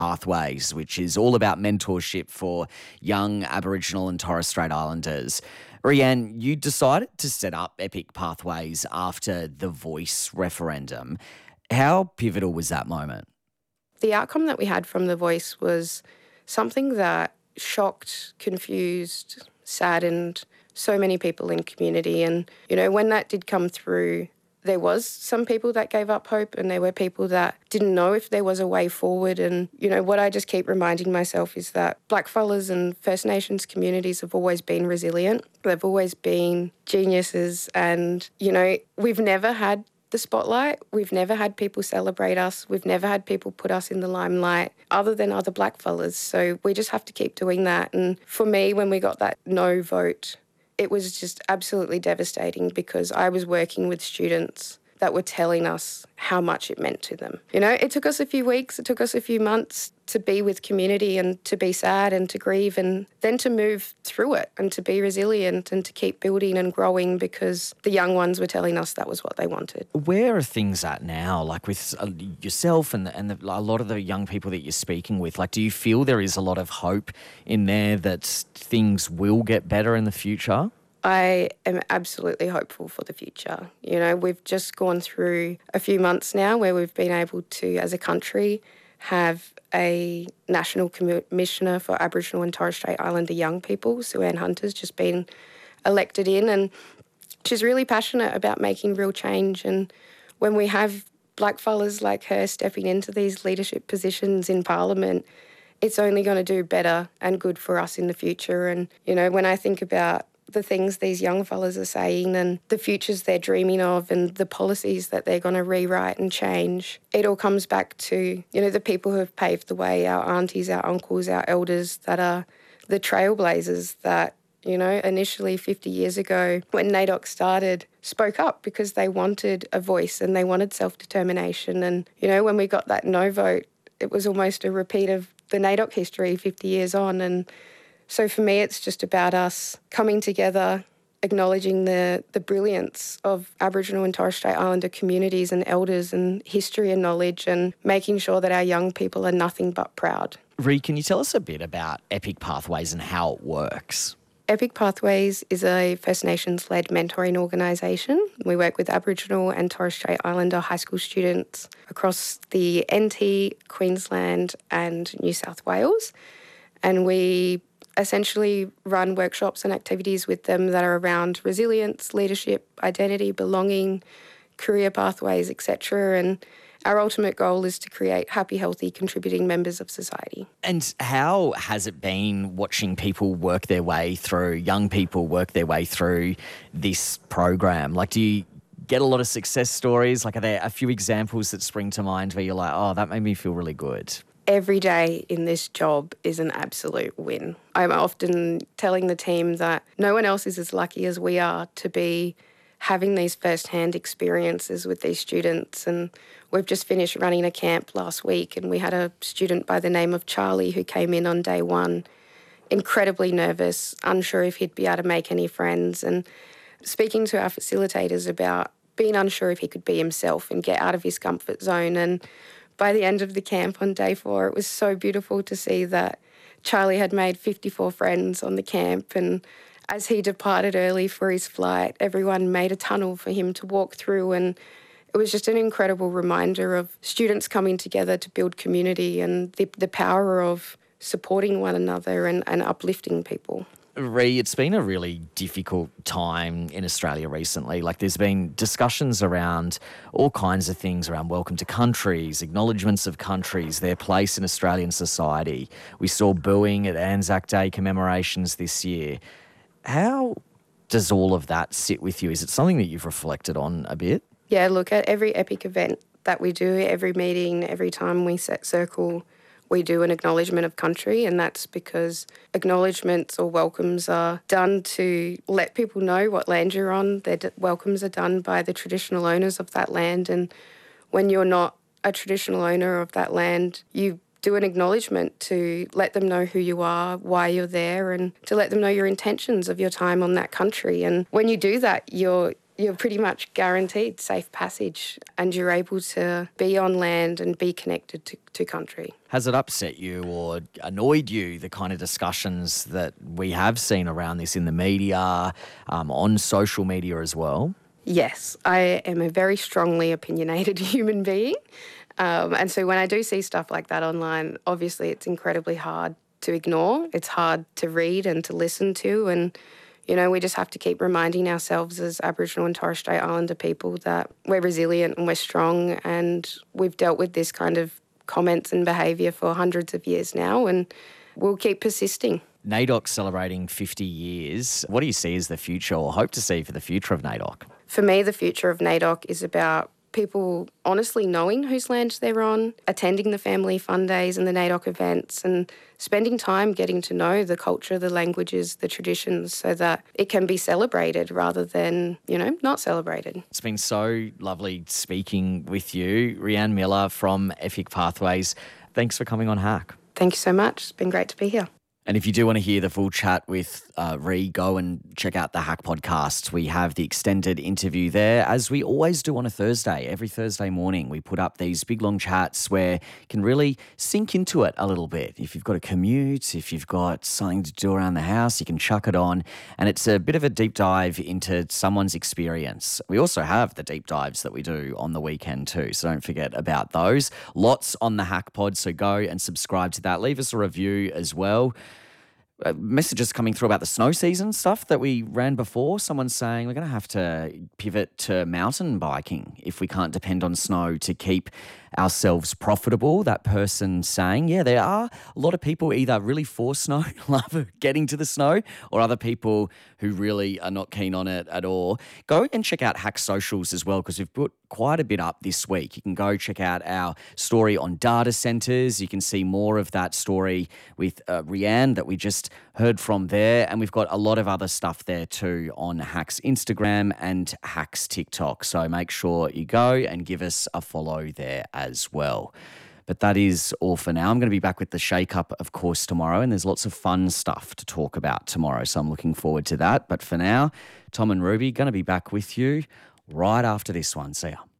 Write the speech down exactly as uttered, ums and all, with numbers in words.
Pathways, which is all about mentorship for young Aboriginal and Torres Strait Islanders. Rianne, you decided to set up Epic Pathways after the Voice referendum. How pivotal was that moment? The outcome that we had from the Voice was something that shocked, confused, saddened so many people in community. And, you know, when that did come through, there was some people that gave up hope and there were people that didn't know if there was a way forward. And, you know, what I just keep reminding myself is that blackfellas and First Nations communities have always been resilient. They've always been geniuses and, you know, we've never had the spotlight. We've never had people celebrate us. We've never had people put us in the limelight other than other blackfellas. So we just have to keep doing that. And for me, when we got that no vote, it was just absolutely devastating because I was working with students that were telling us how much it meant to them. You know, it took us a few weeks, it took us a few months to be with community and to be sad and to grieve and then to move through it and to be resilient and to keep building and growing because the young ones were telling us that was what they wanted. Where are things at now, like with uh, yourself and, the, and the, a lot of the young people that you're speaking with? Like, do you feel there is a lot of hope in there that things will get better in the future? I am absolutely hopeful for the future. You know, we've just gone through a few months now where we've been able to, as a country, have a National Commissioner for Aboriginal and Torres Strait Islander young people. Sue-Ann Hunter's just been elected in and she's really passionate about making real change. And when we have blackfellas like her stepping into these leadership positions in Parliament, it's only going to do better and good for us in the future. And, you know, when I think about the things these young fellas are saying and the futures they're dreaming of and the policies that they're going to rewrite and change, it all comes back to, you know, the people who have paved the way, our aunties, our uncles, our elders that are the trailblazers that, you know, initially fifty years ago when NAIDOC started, spoke up because they wanted a voice and they wanted self-determination. And, you know, when we got that no vote, it was almost a repeat of the NAIDOC history fifty years on. And so for me, it's just about us coming together, acknowledging the, the brilliance of Aboriginal and Torres Strait Islander communities and elders and history and knowledge and making sure that our young people are nothing but proud. Ree, can you tell us a bit about Epic Pathways and how it works? Epic Pathways is a First Nations-led mentoring organisation. We work with Aboriginal and Torres Strait Islander high school students across the N T, Queensland and New South Wales. And we essentially run workshops and activities with them that are around resilience, leadership, identity, belonging, career pathways, et cetera. And our ultimate goal is to create happy, healthy, contributing members of society. And how has it been watching people work their way through, young people work their way through this program? Like, do you get a lot of success stories? Like, are there a few examples that spring to mind where you're like, oh, that made me feel really good? Every day in this job is an absolute win. I'm often telling the team that no one else is as lucky as we are to be having these first-hand experiences with these students. And we've just finished running a camp last week and we had a student by the name of Charlie who came in on day one, incredibly nervous, unsure if he'd be able to make any friends, and speaking to our facilitators about being unsure if he could be himself and get out of his comfort zone. And by the end of the camp on day four, it was so beautiful to see that Charlie had made fifty-four friends on the camp, and as he departed early for his flight, everyone made a tunnel for him to walk through, and it was just an incredible reminder of students coming together to build community and the, the power of supporting one another and, and uplifting people. Ree, it's been a really difficult time in Australia recently. Like, there's been discussions around all kinds of things around welcome to countries, acknowledgements of countries, their place in Australian society. We saw booing at Anzac Day commemorations this year. How does all of that sit with you? Is it something that you've reflected on a bit? Yeah, look, at every Epic event that we do, every meeting, every time we set circle, we do an acknowledgement of country, and that's because acknowledgements or welcomes are done to let people know what land you're on. Their d- welcomes are done by the traditional owners of that land, and when you're not a traditional owner of that land, you do an acknowledgement to let them know who you are, why you're there, and to let them know your intentions of your time on that country. And when you do that, you're you're pretty much guaranteed safe passage and you're able to be on land and be connected to, to country. Has it upset you or annoyed you, the kind of discussions that we have seen around this in the media, um, on social media as well? Yes, I am a very strongly opinionated human being. Um, and so when I do see stuff like that online, obviously it's incredibly hard to ignore. It's hard to read and to listen to. And, you know, we just have to keep reminding ourselves as Aboriginal and Torres Strait Islander people that we're resilient and we're strong, and we've dealt with this kind of comments and behaviour for hundreds of years now, and we'll keep persisting. NAIDOC celebrating fifty years. What do you see as the future or hope to see for the future of NAIDOC? For me, the future of NAIDOC is about people honestly knowing whose land they're on, attending the family fun days and the NAIDOC events, and spending time getting to know the culture, the languages, the traditions, so that it can be celebrated rather than, you know, not celebrated. It's been so lovely speaking with you, Rhianne Miller from Epic Pathways. Thanks for coming on Hack. Thank you so much. It's been great to be here. And if you do want to hear the full chat with uh, Rhi, go and check out the Hack podcast. We have the extended interview there, as we always do on a Thursday. Every Thursday morning, we put up these big, long chats where you can really sink into it a little bit. If you've got a commute, if you've got something to do around the house, you can chuck it on. And it's a bit of a deep dive into someone's experience. We also have the deep dives that we do on the weekend too, so don't forget about those. Lots on the Hack pod, so go and subscribe to that. Leave us a review as well. Uh, messages coming through about the snow season stuff that we ran before. Someone's saying we're going to have to pivot to mountain biking if we can't depend on snow to keep ourselves profitable. That person saying, yeah, there are a lot of people either really for snow, love getting to the snow, or other people who really are not keen on it at all. Go and check out Hack Socials as well, because we've put quite a bit up this week. You can go check out our story on data centres. You can see more of that story with uh, Rhianne that we just heard from there. And we've got a lot of other stuff there too on Hack's Instagram and Hack's TikTok. So make sure you go and give us a follow there as well. But that is all for now. I'm going to be back with the Shake Up, of course, tomorrow, and there's lots of fun stuff to talk about tomorrow, so I'm looking forward to that. But for now, Tom and Ruby going to be back with you right after this one. See ya.